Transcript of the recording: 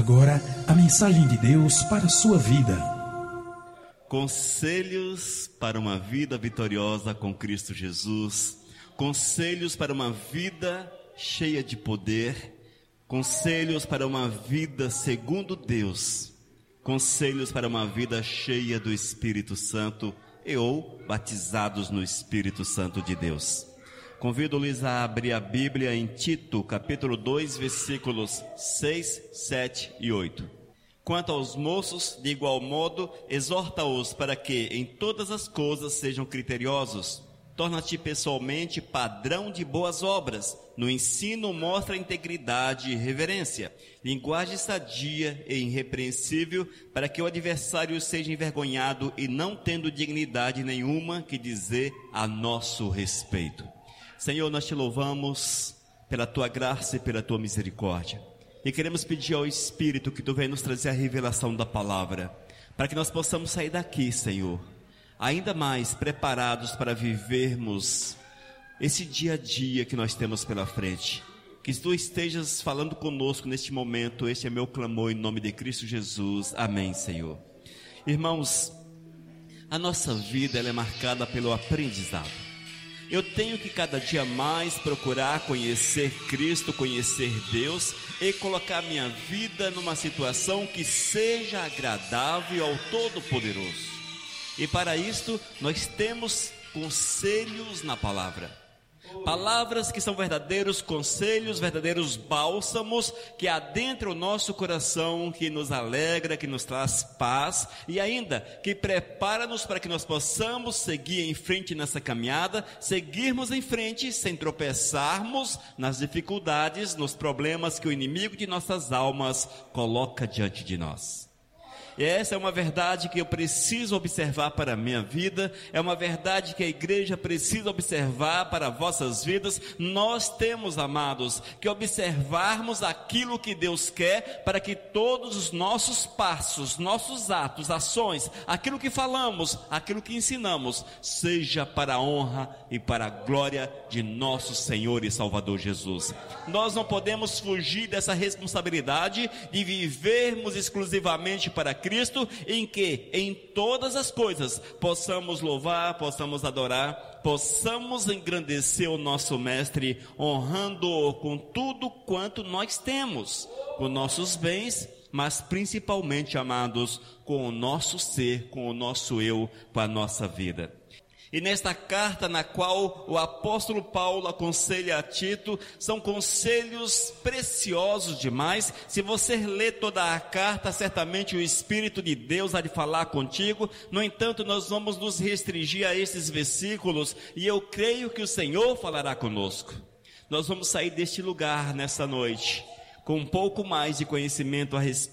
agora a mensagem de Deus para a sua vida. Conselhos para uma vida vitoriosa com Cristo Jesus. Conselhos para uma vida cheia de poder. Conselhos para uma vida segundo Deus. Conselhos para uma vida cheia do Espírito Santo ou batizados no Espírito Santo de Deus. Convido-lhes a abrir a Bíblia em Tito, capítulo 2, versículos 6, 7 e 8. Quanto aos moços, de igual modo, exorta-os para que em todas as coisas sejam criteriosos. Torna-te pessoalmente padrão de boas obras. No ensino mostra integridade e reverência, linguagem sadia e irrepreensível, para que o adversário seja envergonhado e não tendo dignidade nenhuma que dizer a nosso respeito. Senhor, nós te louvamos pela tua graça e pela tua misericórdia. E queremos pedir ao Espírito que tu venha nos trazer a revelação da palavra, para que nós possamos sair daqui, Senhor, ainda mais preparados para vivermos esse dia a dia que nós temos pela frente. Que tu estejas falando conosco neste momento. Este é meu clamor em nome de Cristo Jesus. Amém, Senhor. Irmãos, a nossa vida ela é marcada pelo aprendizado. Eu tenho que cada dia mais procurar conhecer Cristo, conhecer Deus e colocar minha vida numa situação que seja agradável ao Todo-Poderoso. E para isto nós temos conselhos na palavra. Palavras que são verdadeiros conselhos, verdadeiros bálsamos que adentram o nosso coração, que nos alegra, que nos traz paz e ainda que prepara-nos para que nós possamos seguir em frente nessa caminhada, seguirmos em frente sem tropeçarmos nas dificuldades, nos problemas que o inimigo de nossas almas coloca diante de nós. E essa é uma verdade que eu preciso observar para a minha vida, é uma verdade que a igreja precisa observar para vossas vidas. Nós temos, amados, que observarmos aquilo que Deus quer para que todos os nossos passos, nossos atos, ações, aquilo que falamos, aquilo que ensinamos, seja para a honra e para a glória de nosso Senhor e Salvador Jesus. Nós não podemos fugir dessa responsabilidade de vivermos exclusivamente para Cristo, em que em todas as coisas possamos louvar, possamos adorar, possamos engrandecer o nosso Mestre, honrando-o com tudo quanto nós temos, com nossos bens, mas principalmente, amados, com o nosso ser, com o nosso eu, com a nossa vida. E nesta carta na qual o apóstolo Paulo aconselha a Tito, são conselhos preciosos demais. Se você ler toda a carta, certamente o Espírito de Deus há de falar contigo. No entanto, nós vamos nos restringir a esses versículos e eu creio que o Senhor falará conosco. Nós vamos sair deste lugar nessa noite com um pouco mais de conhecimento a respeito